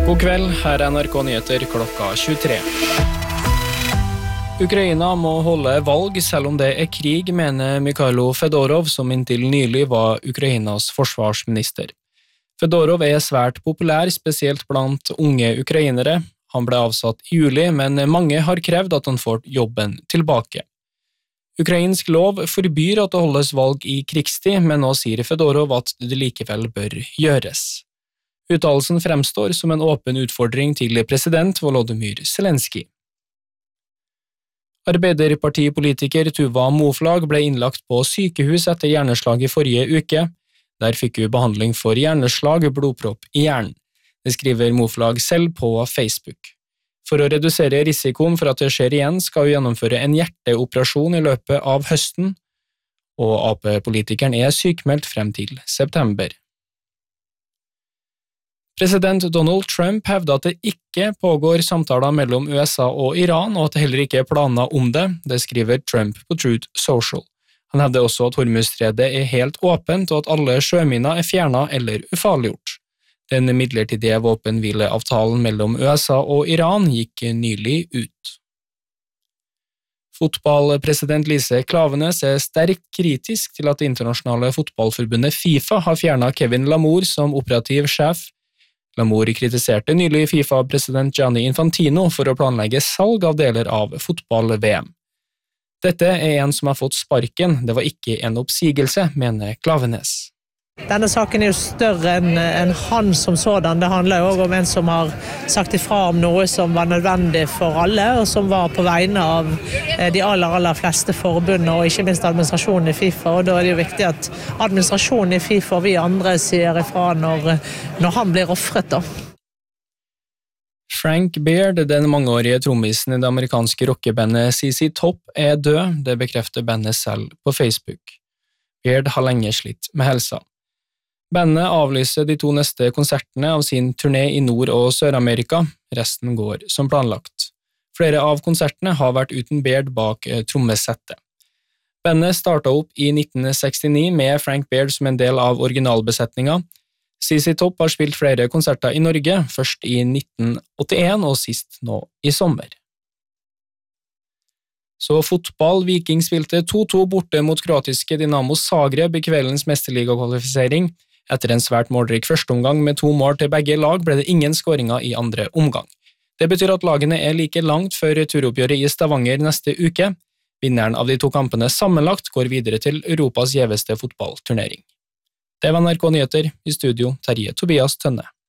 God kveld, her NRK Nyheter klokka 23. Ukraina må holde valg selv om det krig, mener Mikhailo Fedorov, som inntil nylig var Ukrainas forsvarsminister. Fedorov svært populær, spesielt blant unge ukrainere. Han ble avsatt i juli, men mange har krevd at han får jobben tilbake. Ukrainsk lov forbyr at det holdes valg i krigstid, men nå sier Fedorov at det likevel bør gjøres. Uttalelsen fremstår som en åpen utfordring til president Volodymyr Zelenskyj. Arbeiderpartipolitiker Tuva Moflag ble innlagt på sykehus etter hjerneslag i forrige uke. Der fikk hun behandling for hjerneslag, blodpropp i hjernen. Det skriver Moflag selv på Facebook. For å redusere risikoen for at det skjer igjen, skal hun gjennomføre en hjerteoperasjon i løpet av høsten, og AP-politikeren sykmeldt frem til september. President Donald Trump hevder at det ikke pågår samtaler mellom USA og Iran, og at det heller ikke planer om det. Det skriver Trump på Truth Social. Han hevder også at Hormuzstredet helt åpent, og at alle sjøminer fjernet eller ufarliggjort. Den midlertidige våpenhvileavtalen mellom USA og Iran gikk nylig ut. Fotballpresident Lise Klaveness sterkt kritisk til at det internasjonale fotballforbundet FIFA har fjernet Kevin Lamour som operativ sjef. Lamour kritiserte nylig FIFA-president Gianni Infantino for å planlegge salg av deler av fotball-VM. Dette en som har fått sparken, det var ikke en oppsigelse, mener Klaveness. Denne saken jo større enn han som sådan. Det handler jo også om en som har sagt ifra om noe som var nødvendig for alle, og som var på vegne av de aller fleste forbundene, og ikke minst administrasjonen i FIFA. Og da det jo viktig at administrasjonen i FIFA og vi andre sier ifra når han blir offret da. Frank Beard, den mangeårige trommisen i det amerikanske rockebandet ZZ Top, død. Det bekrefter bandet selv på Facebook. Beard har lenge slitt med helsa. Bandet avlyser de 2 neste konsertene av sin turné i Nord- og Sør-Amerika. Resten går som planlagt. Flere av konsertene har vært uten Beard bak trommesettet. Bandet startet opp i 1969 med Frank Beard som en del av originalbesetninga. ZZ Top har spilt flere konserter i Norge, først i 1981 og sist nå i sommer. Så fotball, Viking spilte 2-2 borte mot kroatiske Dinamo Zagreb i kveldens mesterligakvalifisering. Etter en svært målrik førsteomgang med 2 mål til begge lag ble det ingen skåringer i andre omgang. Det betyr at lagene like langt før turoppgjøret i Stavanger neste uke. Vinneren av de 2 kampene sammenlagt går videre til Europas gjeveste fotballturnering. Det var NRK Nyheter, i studio Terje Tobias Tønne.